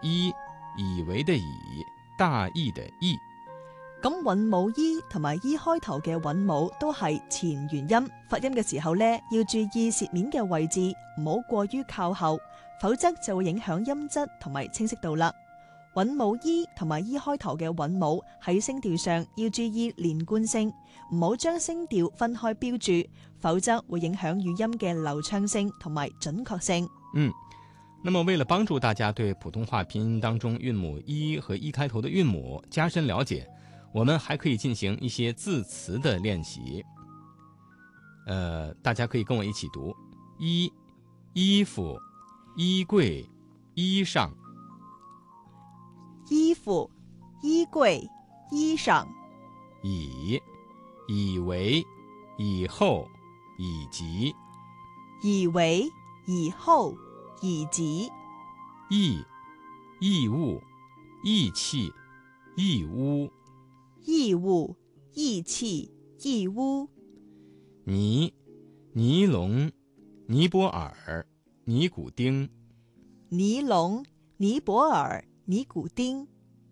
以為的以，大義的義。 咁韻母依同埋依開頭嘅韻母都係前元音，發音嘅時候呢，要注意舌面嘅位置，唔好過於靠後，否則就會影響音質同埋清晰度啦。韻母依同埋依開頭嘅韻母喺聲調上要注意連貫性，唔好將聲調分開標注，否則會影響語音嘅流暢性同埋準確性。 那麼為了幫助大家對普通話拼音當中韻母一和一開頭的韻母加深了解，我們還可以進行一些字詞的練習。大家可以跟我一起讀：衣服、衣櫃、衣裳。 衣服、衣櫃、衣裳。 以為、以後、以及。 以為、以後、以及。 義務、義氣、義烏。 義務、義氣、義烏。 尼龍、尼泊爾、尼古丁。 尼龍、尼泊爾、尼古丁。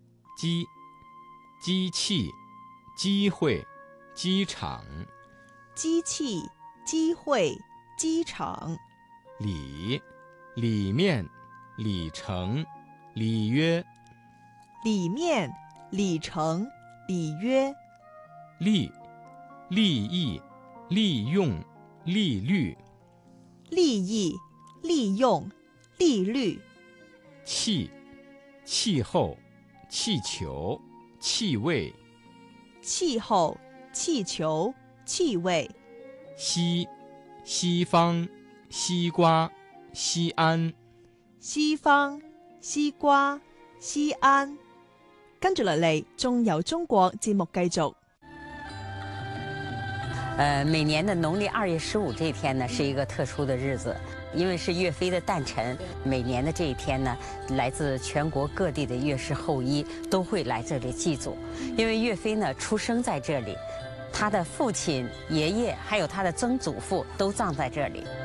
機器、機會、機場。 機器、機會、機場。 裡面、里程、里約。 裡面、里程、里約。 利益、利用、利率。 利益、利用、利率。 氣候、氣球、氣味。 氣候、氣球、氣味。 西方、西瓜、西安。 西方、西瓜、西安。跟住落嚟，仲由中國節目繼續。 每年的農曆2月15這一天呢，是一個特殊的日子，因為是岳飛的誕辰。每年的這一天呢，來自全國各地的岳氏後裔都會來這裡祭祖，因為岳飛呢出生在這裡，他的父親、爺爺還有他的曾祖父都葬在這裡。